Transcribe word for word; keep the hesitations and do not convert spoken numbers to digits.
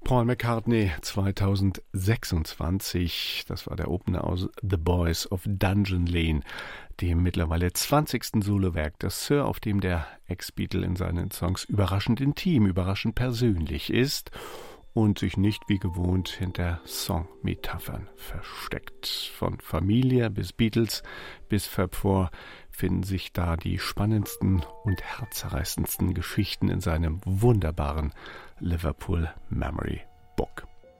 Paul McCartney zweitausendsechsundzwanzig, das war der Opener aus The Boys of Dungeon Lane, dem mittlerweile zwanzigsten Solowerk des Sir, auf dem der Ex-Beatle in seinen Songs überraschend intim, überraschend persönlich ist und sich nicht wie gewohnt hinter Songmetaphern versteckt. Von Familie bis Beatles bis Fab Four finden sich da die spannendsten und herzzerreißendsten Geschichten in seinem wunderbaren Liverpool Memory Book.